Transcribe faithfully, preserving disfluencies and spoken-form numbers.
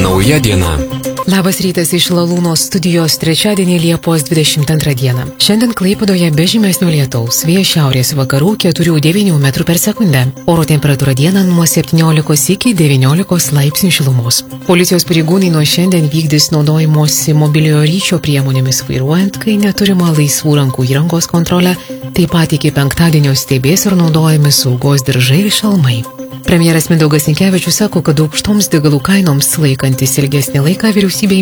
Nauja diena. Labas rytas iš Lalūnos studijos trečiadienį Liepos dvidešimt antrą dieną. Šiandien Klaipėdoje be žymesnio lietaus, vėjas šiaurės vakarų keturi devyni metrų per sekundę. Oro temperatūra dieną nuo septyniolikos iki devyniolikos laipsnių šilumos. Policijos pareigūnai nuo šiandien vykdys naudojimosi mobiliojo ryšio priemonėmis vairuojant, kai neturima laisvų rankų įrangos kontrolę, taip pat iki penktadienio stebės ir naudojami saugos diržai ir šalmai. Premjeras Mindaugas Sinkevičius sako, kad aukštoms degalų kainoms laikantis ilgesnį laiką vyriausybė